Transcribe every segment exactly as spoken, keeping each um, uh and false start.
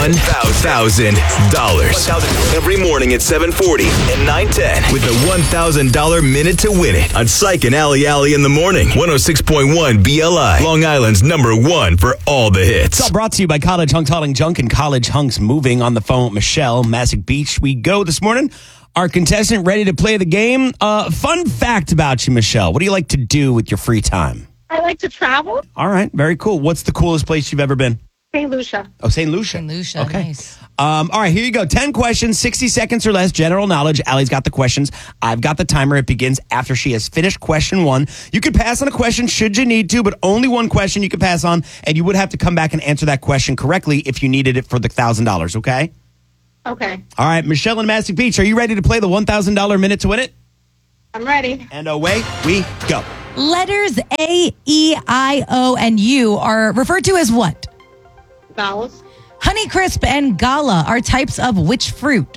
one thousand dollars. Every morning at seven forty and nine ten with the one thousand dollars Minute to Win It on Psych and Ali Ali in the morning. one oh six point one B L I, Long Island's number one for all the hits. It's all brought to you by College Hunks Hauling Junk and College Hunks Moving. On the phone with Michelle, Massac Beach. We go this morning. Our contestant ready to play the game. Uh, fun fact about you, Michelle. What do you like to do with your free time? I like to travel. All right, very cool. What's the coolest place you've ever been? Saint Lucia. Oh, Saint Lucia. Saint Lucia, okay. nice. Um, all right, here you go. ten questions, sixty seconds or less, general knowledge. Allie's got the questions. I've got the timer. It begins after she has finished question one. You could pass on a question should you need to, but only one question you could pass on, and you would have to come back and answer that question correctly if you needed it for the one thousand dollars, okay? Okay. All right, Michelle and Massac Beach, are you ready to play the one thousand dollars Minute to Win It? I'm ready. And away we go. Letters A, E, I, O, and U are referred to as what? Vowels. Honeycrisp and Gala are types of which fruit?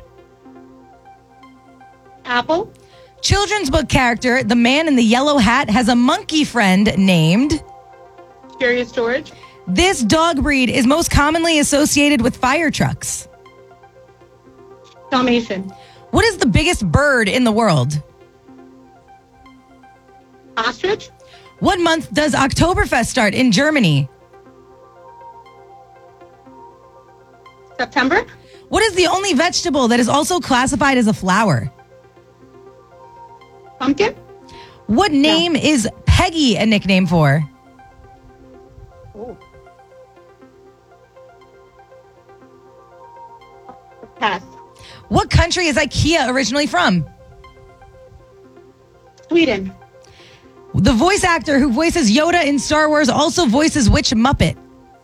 Apple. Children's book character, the man in the yellow hat, has a monkey friend named... Curious George. This dog breed is most commonly associated with fire trucks. Dalmatian. What is the biggest bird in the world? Ostrich. What month does Oktoberfest start in Germany? September. What is the only vegetable that is also classified as a flower? Pumpkin. What name is Peggy a nickname for? Oh. Pass. What country is IKEA originally from? Sweden. The voice actor who voices Yoda in Star Wars also voices which Muppet?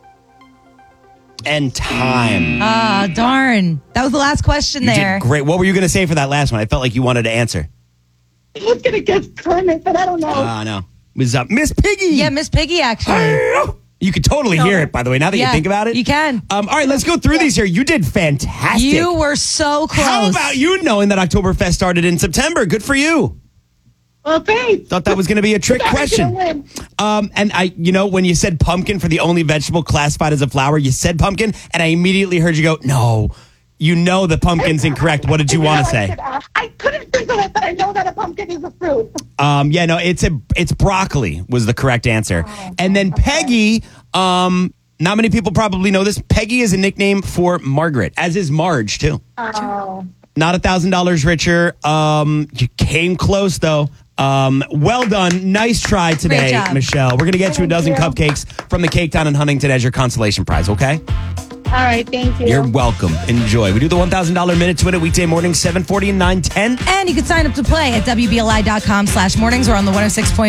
And time. Ah, darn. That was the last question You there. did great. What were you going to say for that last one? I felt like you wanted to answer. I was going to guess Kermit, but I don't know. Ah, no. It was uh, Miss Piggy. Yeah, Miss Piggy, actually. You could totally hear it, by the way, now that Yeah, you think about it. you can. Um, all right, let's go through these here. You did fantastic. You were so close. How about you knowing that Oktoberfest started in September? Good for you. Well, thanks. Thought that was going to be a trick I'm question. gonna win. Um, and I, you know, when you said pumpkin for the only vegetable classified as a flower, you said pumpkin, and I immediately heard you go, no, you know the pumpkin's incorrect. What did you want to I say? could, uh, I couldn't think of it, but I know that a pumpkin is a fruit. Um, yeah, no, it's a it's broccoli was the correct answer. Oh, and then okay. Peggy, um, not many people probably know this. Peggy is a nickname for Margaret, as is Marge too. Oh. Not a thousand dollars richer. Um, you came close though. Um, well done. Nice try today, Great job. Michelle. We're gonna get you a Thank dozen you. cupcakes from the Cake Down in Huntington as your consolation prize. Okay. All right, thank you. You're welcome. Enjoy. We do the one thousand dollars Minute to Win It weekday morning, seven forty and nine ten. And you can sign up to play at W B L I dot com slash mornings or on the one oh six point